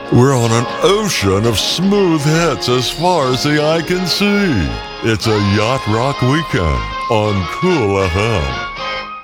We're on an ocean of smooth hits as far as the eye can see. It's a Yacht Rock Weekend on Cool FM.